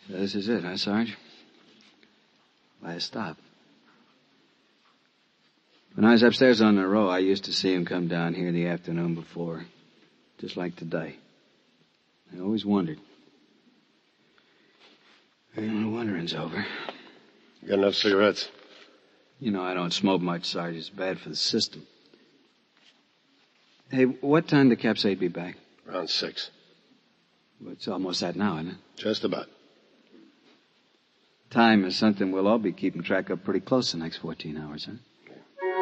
This is it, huh, Sarge? Last stop. When I was upstairs on the row, I used to see him come down here the afternoon before, just like today. I always wondered. Well, the wondering's over. You got enough cigarettes? You know, I don't smoke much, Sarge. It's bad for the system. Hey, what time did Caps 8 be back? Around 6. Well, it's almost that now, isn't it? Just about. Time is something we'll all be keeping track of pretty close the next 14 hours, huh?